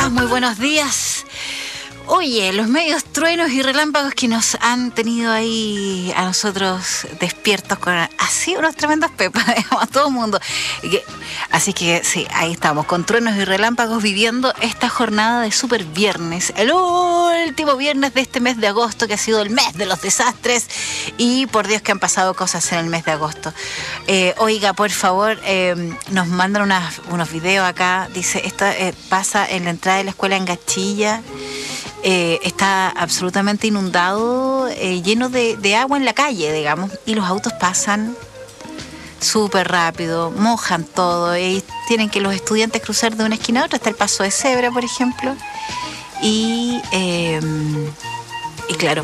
días, muy buenos días. Oye, los medios truenos y relámpagos que nos han tenido ahí a nosotros despiertos con así unos tremendos pepas, digamos, a todo el mundo. Así que sí, ahí estamos, con truenos y relámpagos viviendo esta jornada de super viernes, el último viernes de este mes de agosto, que ha sido el mes de los desastres. Y por Dios que han pasado cosas en el mes de agosto. Oiga, por favor, nos mandan unos videos acá. Dice, esto pasa en la entrada de la escuela en Gachilla. Está absolutamente inundado, lleno de agua en la calle, digamos, y los autos pasan súper rápido, mojan todo, y tienen que los estudiantes cruzar de una esquina a otra. Está el paso de cebra, por ejemplo, y claro,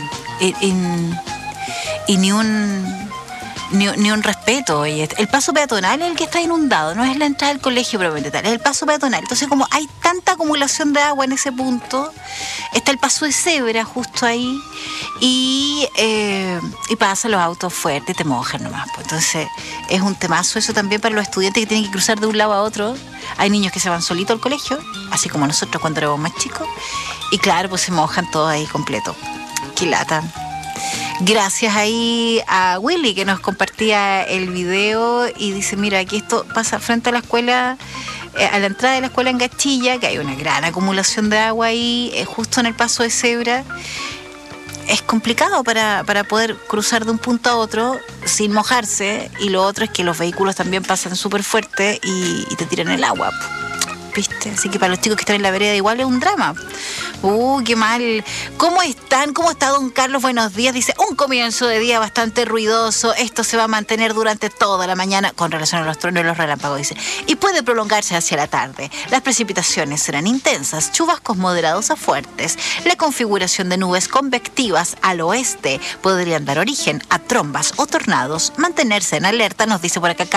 y ni un respeto. Oye, el paso peatonal es el que está inundado, no es la entrada del colegio propiamente tal, es el paso peatonal. Entonces, como hay tanta acumulación de agua en ese punto, está el paso de cebra justo ahí, y pasan los autos fuertes y te mojan nomás. Pues. Entonces es un temazo eso también para los estudiantes que tienen que cruzar de un lado a otro. Hay niños que se van solitos al colegio, así como nosotros cuando éramos más chicos, y claro, pues se mojan todos ahí completo. Qué lata. Gracias ahí a Willy, que nos compartía el video y dice, mira, aquí esto pasa frente a la escuela, a la entrada de la escuela en Gachilla, que hay una gran acumulación de agua ahí, justo en el paso de cebra. Es complicado para poder cruzar de un punto a otro sin mojarse, y lo otro es que los vehículos también pasan súper fuerte y te tiran el agua, ¿viste? Así que para los chicos que están en la vereda igual es un drama. Qué mal. ¿Cómo están? ¿Cómo está don Carlos? Buenos días. Dice, un comienzo de día bastante ruidoso. Esto se va a mantener durante toda la mañana con relación a los truenos y los relámpagos, dice. Y puede prolongarse hacia la tarde. Las precipitaciones serán intensas, chubascos moderados a fuertes. La configuración de nubes convectivas al oeste podrían dar origen a trombas o tornados. Mantenerse en alerta, nos dice por acá